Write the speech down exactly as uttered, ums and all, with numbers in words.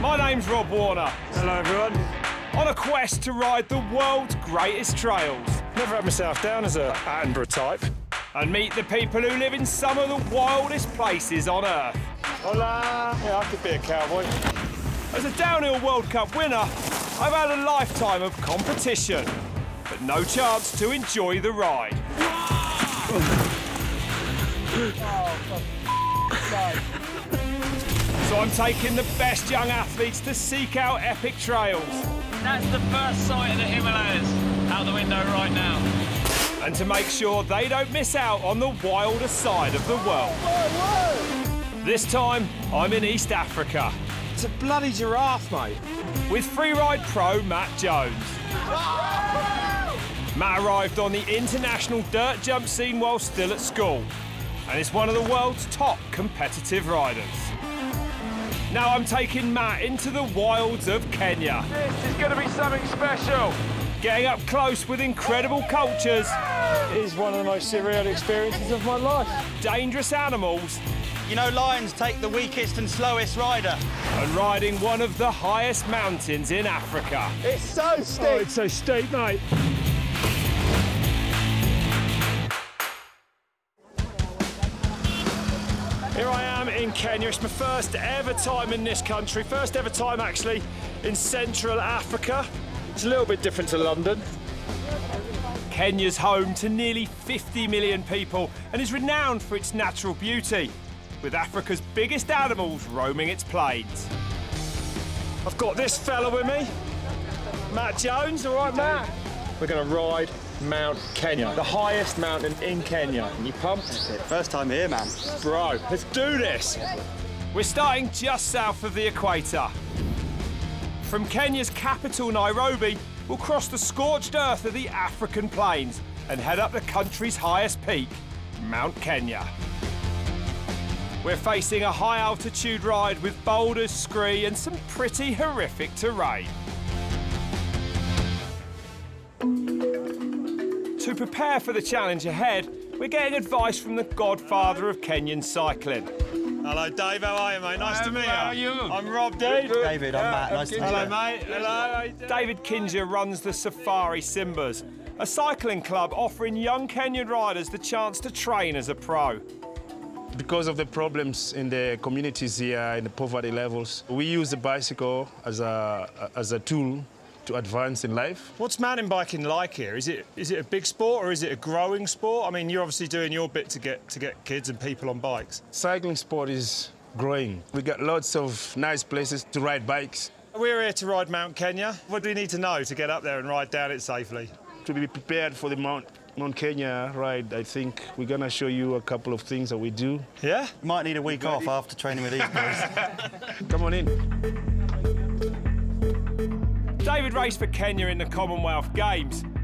My name's Rob Warner. Hello, everyone. On a quest to ride the world's greatest trails. Never had myself down as a Attenborough type. And meet the people who live in some of the wildest places on Earth. Hola! Yeah, I could be a cowboy. As a downhill World Cup winner, I've had a lifetime of competition, but no chance to enjoy the ride. So I'm taking the best young athletes to seek out epic trails. That's the first sight of the Himalayas out the window right now. And to make sure they don't miss out on the wilder side of the world. Whoa, whoa. This time, I'm in East Africa. It's a bloody giraffe, mate. With Freeride Pro Matt Jones. Matt arrived on the international dirt jump scene while still at school, and is one of the world's top competitive riders. Now I'm taking Matt into the wilds of Kenya. This is going to be something special. Getting up close with incredible cultures. It is one of the most surreal experiences of my life. Dangerous animals. You know, lions take the weakest and slowest rider. And riding one of the highest mountains in Africa. It's so steep. Oh, it's so steep, mate. Here I am in Kenya. It's my first ever time in this country. First ever time, actually, in Central Africa. It's a little bit different to London. Kenya's home to nearly fifty million people and is renowned for its natural beauty, with Africa's biggest animals roaming its plains. I've got this fella with me, Matt Jones. All right, Matt? We're going to ride Mount Kenya, the highest mountain in Kenya. You pumped? First time here, man. Bro, let's do this. We're starting just south of the equator. From Kenya's capital, Nairobi, we'll cross the scorched earth of the African plains and head up the country's highest peak, Mount Kenya. We're facing a high-altitude ride with boulders, scree and some pretty horrific terrain. To prepare for the challenge ahead, we're getting advice from the godfather of Kenyan cycling. Hello, Dave. How are you, mate? Nice to meet you. How are you? I'm Rob, dude. David, I'm Matt. Nice to meet you. Hello, mate. Hello. David Kinja runs the Safari Simbas, a cycling club offering young Kenyan riders the chance to train as a pro. Because of the problems in the communities here, in the poverty levels, we use the bicycle as a, as a tool to advance in life. What's mountain biking like here? Is it is it a big sport or is it a growing sport? I mean, you're obviously doing your bit to get to get kids and people on bikes. Cycling sport is growing. We got lots of nice places to ride bikes. We're here to ride Mount Kenya. What do we need to know to get up there and ride down it safely? To be prepared for the Mount, Mount Kenya ride, I think we're gonna show you a couple of things that we do. Yeah? Might need a week off after training with these guys. Come on in. David raced for Kenya in the Commonwealth Games,